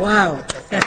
¡Wow!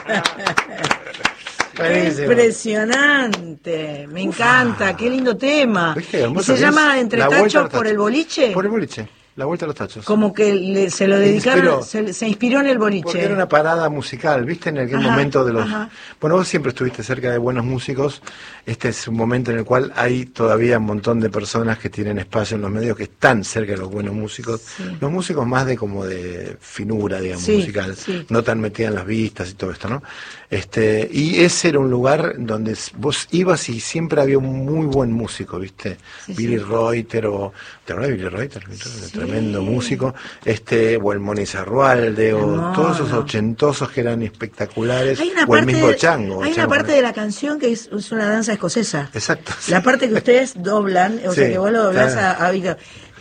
Impresionante, me encanta, qué lindo tema. ¿Y se llama Entre Tachos por el boliche? Por el boliche. La Vuelta a los Tachos. Como que se lo dedicaron, se inspiró en el boliche. Porque era una parada musical, ¿viste? En aquel momento de los... Bueno, vos siempre estuviste cerca de buenos músicos. Este es un momento en el cual hay todavía un montón de personas que tienen espacio en los medios, que están cerca de los buenos músicos. Sí. Los músicos más de como de finura, digamos, musical. Sí. No tan metida en las vistas y todo esto, ¿no? Y ese era un lugar donde vos ibas y siempre había un muy buen músico, ¿viste? Sí, Billy Reuter, o... ¿Te acuerdas de Billy Reuter? Sí. Tremendo músico. O el Moni Zarrualde, o todos esos ochentosos que eran espectaculares. O el mismo Chango. Hay una parte de la canción que es una danza escocesa. Exacto. Sí. La parte que ustedes doblan, o sea que vos lo doblás a Víctor.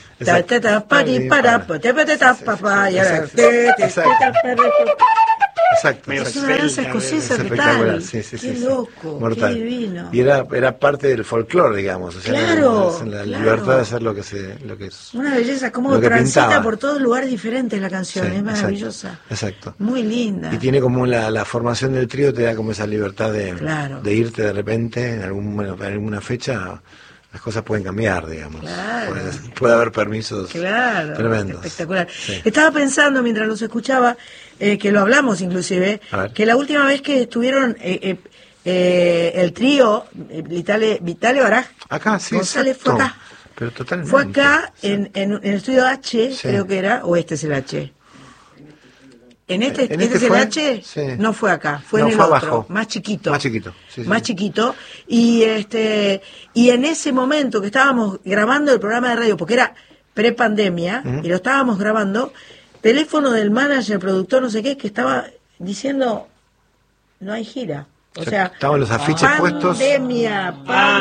Exacto. Es una danza escocesa, ¿qué tal? Sí, qué loco, mortal. Qué divino. Y era parte del folclore, digamos. O sea, claro, la libertad de hacer lo que es. Una belleza, como transita por todos lugares diferentes la canción, es maravillosa. Exacto. Muy linda. Y tiene como la formación del trío, te da como esa libertad de irte de repente en alguna fecha. Las cosas pueden cambiar, digamos. Claro. Puede haber permisos tremendos. Espectacular. Sí. Estaba pensando mientras los escuchaba, que lo hablamos inclusive, que la última vez que estuvieron el trío, Vitale Baraj, acá, sí, González exacto. fue acá. Pero totalmente. Fue acá en el estudio H, creo que era, o este es el H. Este es el H, no fue acá, fue en el otro, abajo. más chiquito. Más chiquito. Y en ese momento que estábamos grabando el programa de radio, porque era prepandemia, y lo estábamos grabando, teléfono del manager, productor, no sé qué, que estaba diciendo, no hay gira. O sea, estaban los afiches puestos. Venían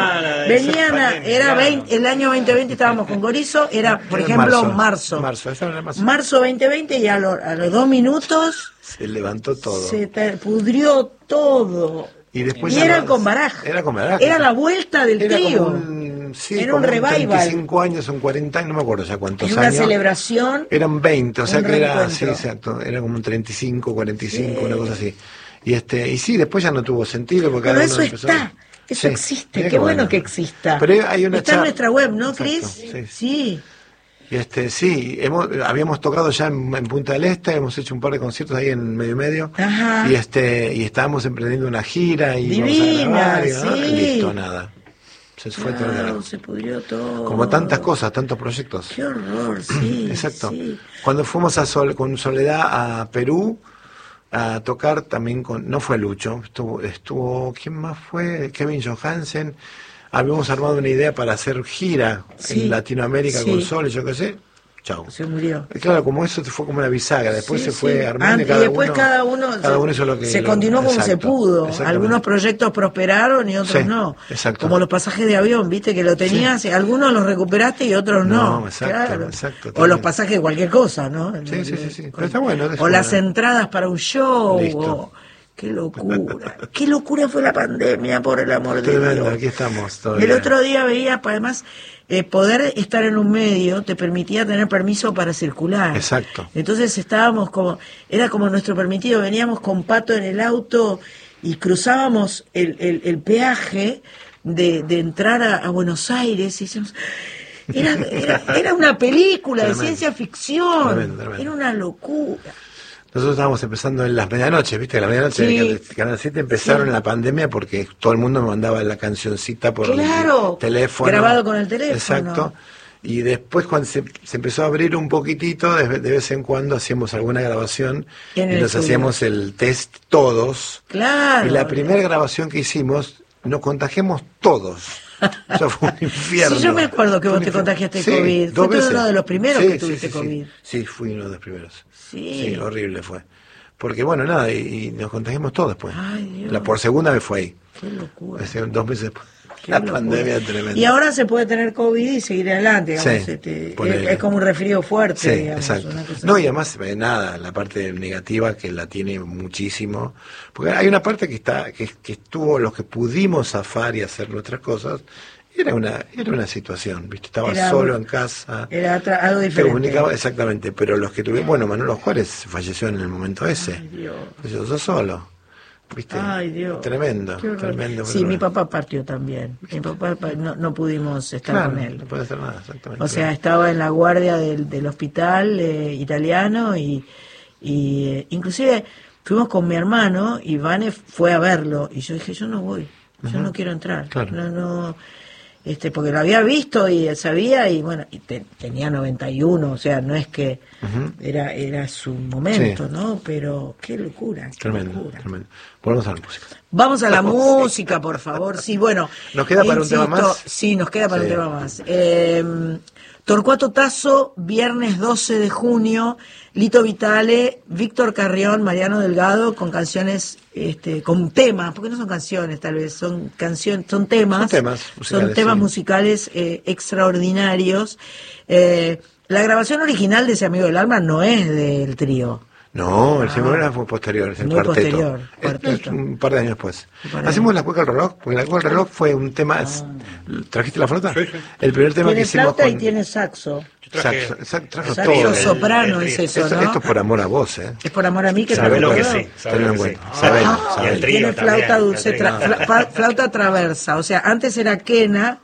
el año 2020 estábamos con Gorizo, era por ejemplo marzo 2020, y a los 2 minutos se levantó todo. Se pudrió todo. Y después era con Baraj. Era la vuelta del trío. Era un revival. 35 años, son 40 años, no me acuerdo ya cuántos años. Una celebración. Eran 20, o sea que era, sí, exacto, era como un 35, 45, una cosa así. Y sí, después ya no tuvo sentido porque pero eso eso existe, qué bueno que exista. Pero hay está en nuestra web, ¿no, Cris? Sí. Y habíamos tocado ya en Punta del Este, hemos hecho un par de conciertos ahí en medio. Ajá. Y estábamos emprendiendo una gira y divina, íbamos a grabar, y listo, nada. Se fue todo. Se pudrió todo. Como tantas cosas, tantos proyectos. Qué horror, sí. Exacto. Sí. Cuando fuimos con Soledad a Perú a tocar también no fue Lucho, estuvo ¿quién más fue? Kevin Johansen. Habíamos armado una idea para hacer gira en Latinoamérica con Sol y yo qué sé. Chau. Se murió. Claro, como eso fue como una bisagra, después se fue armando y después cada uno hizo lo que se continuó como se pudo. Algunos proyectos prosperaron y otros no. Exacto. Como los pasajes de avión, viste que lo tenías, algunos los recuperaste y otros no. Exacto. O los pasajes de cualquier cosa, ¿no? Sí. Pero está bueno. O las entradas para un show. Qué locura fue la pandemia, por el amor de Dios. Aquí estamos todavía. El otro día veía, además, poder estar en un medio te permitía tener permiso para circular. Exacto. Entonces era como nuestro permitido, veníamos con Pato en el auto y cruzábamos el peaje de entrar a Buenos Aires y decíamos... Era una película de ciencia ficción. Tremendo. Era una locura. Nosotros estábamos empezando en las medianoches, ¿viste? La medianoche de Canal 7 empezaron en la pandemia porque todo el mundo me mandaba la cancioncita por el teléfono. Grabado con el teléfono. Exacto. Y después cuando se empezó a abrir un poquitito, de vez en cuando hacíamos alguna grabación y nos hacíamos el test todos. Claro. Y la primera grabación que hicimos, nos contagiamos todos. Eso fue un infierno. Sí, yo me acuerdo que vos te contagiaste COVID. Fuiste uno de los primeros que tuviste COVID. Sí, fui uno de los primeros. Sí, horrible fue. Porque bueno, nada, y nos contagiamos todos después. Ay, Dios. Por segunda vez fue ahí. Qué locura. 2 meses después. La pandemia tremenda. Y ahora se puede tener COVID y seguir adelante, digamos. Es como un resfrío fuerte, digamos. Exacto. No, y además, nada, la parte negativa que la tiene muchísimo. Porque hay una parte que estuvo, los que pudimos zafar y hacer nuestras cosas, Era una situación, ¿viste? Estaba Era solo algo- en casa. Era algo Te diferente. comunicaba exactamente, pero los que tuvieron, bueno, Manolo Juárez falleció en el momento ese. Ay, Dios. Yo solo, ¿viste? Ay, Dios. Tremendo, Qué horror. tremendo. Sí, mi papá partió también. Mi papá no pudimos estar Claro, con él. no puede hacer nada, exactamente. O sea, estaba en la guardia del hospital italiano y inclusive fuimos con mi hermano y Vane fue a verlo y yo dije, yo no voy, yo no quiero entrar. Claro. No, porque lo había visto y sabía y bueno, tenía 91, o sea, no es que era su momento, Sí. ¿no? Pero qué locura. Qué Tremendo, locura. tremendo. Volvemos a la música. Vamos a la música, por favor. Sí, bueno. ¿Nos queda para un tema más? Sí, nos queda para Sí. un tema más. Torcuato Tasso, viernes 12 de junio, Lito Vitale, Víctor Carrión, Mariano Delgado, con canciones, con temas, porque no son canciones tal vez, son canciones, son temas. Son temas musicales, sí. Extraordinarios. La grabación original de Ese Amigo del Alma no es del trío. No, el Simón fue posterior, es el Muy cuarteto. posterior, Es cuarteto. un par de años después. Un par de Hacemos años. la cueca al reloj, porque la cueca al reloj fue un tema. ¿Trajiste la flauta? Sí, sí. El primer tema que Tiene hicimos flauta con. y tiene saxo. Trajo Saxo todo. soprano es eso, ¿no? Esto es por amor a vos, ¿eh? Es por amor a mí que Sabelo te que lo sí, Tenlo en que cuenta. sí. Sabelo, Y sabelo. el trío tiene flauta también, dulce, el trío. flauta traversa. O sea, antes era quena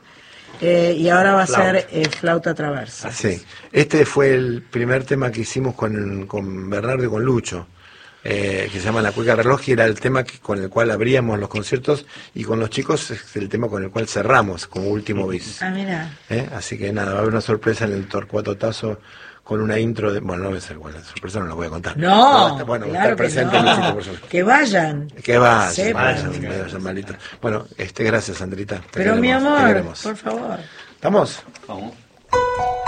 y ahora va a ser flauta traversa. Sí, este fue el primer tema que hicimos con Bernardo y con Lucho, que se llama La Cueca al Reloj, y era el tema con el cual abríamos los conciertos, y con los chicos es el tema con el cual cerramos como último bis. Ah, mira. Así que nada, va a haber una sorpresa en el Torcuato Tasso con una intro de. Bueno, no voy a ser igual, la sorpresa no la voy a contar. No, bueno, claro estar presente que no. Luchito, por supuesto. Que vayan. Que vayan, Sepan. vayan, malito. Bueno, gracias, Sandrita. Te Pero mi queremos, te amor, queremos. por favor. ¿Estamos? Vamos.